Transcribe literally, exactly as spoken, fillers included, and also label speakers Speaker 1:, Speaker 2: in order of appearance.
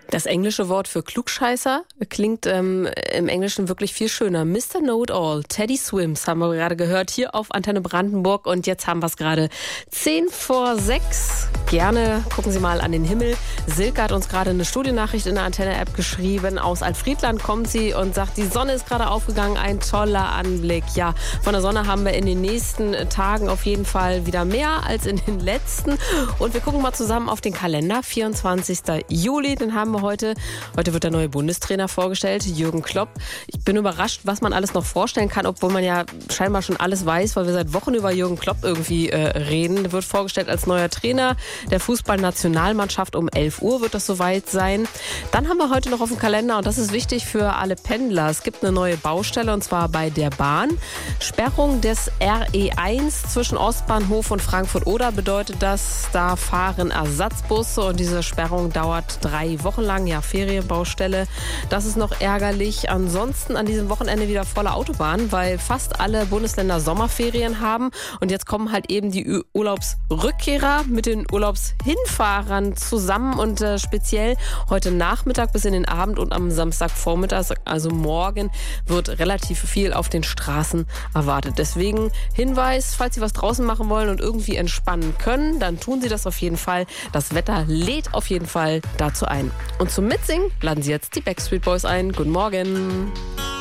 Speaker 1: Das englische Wort für Klugscheißer klingt ähm, im Englischen wirklich viel schöner. Mister Know-it-all, Teddy Swims haben wir gerade gehört, hier auf Antenne Brandenburg. Und jetzt haben wir es gerade zehn vor sechs. Gerne gucken Sie mal an den Himmel. Silke hat uns gerade eine Studiennachricht in der Antenne-App geschrieben. Aus Alfriedland kommt sie und sagt, die Sonne ist gerade aufgegangen. Ein toller Anblick. Ja, von der Sonne haben wir in den nächsten Tagen auf jeden Fall wieder mehr als in den letzten. Und wir gucken mal zusammen auf den Kalender. vierundzwanzigster Juli, den haben wir heute. Heute wird der neue Bundestrainer vorgestellt, Jürgen Klopp. Ich bin überrascht, was man alles noch vorstellen kann, obwohl man ja scheinbar schon alles weiß, weil wir seit Wochen über Jürgen Klopp irgendwie äh, reden. Der wird vorgestellt als neuer Trainer der Fußballnationalmannschaft. Um elf Uhr wird das soweit sein. Dann haben wir heute noch auf dem Kalender, und das ist wichtig für alle Pendler, es gibt eine neue Baustelle, und zwar bei der Bahn. Sperrung des R E eins zwischen Ostbahnhof und Frankfurt-Oder bedeutet das, da fahren Ersatzbusse, und diese Sperrung dauert drei Wochen lang. Ja, Ferienbaustelle. Das ist noch ärgerlich. Ansonsten an diesem Wochenende wieder volle Autobahn, weil fast alle Bundesländer Sommerferien haben. Und jetzt kommen halt eben die Urlaubsrückkehrer mit den Urlaubshinfahrern zusammen. Und äh, speziell heute Nachmittag bis in den Abend und am Samstagvormittag, also morgen, wird relativ viel auf den Straßen erwartet. Deswegen Hinweis, falls Sie was draußen machen wollen und irgendwie entspannen können, dann tun Sie das auf jeden Fall. Das Wetter lädt auf jeden Fall dazu ein. Und zum Mitsingen laden Sie jetzt die Backstreet Boys ein. Guten Morgen.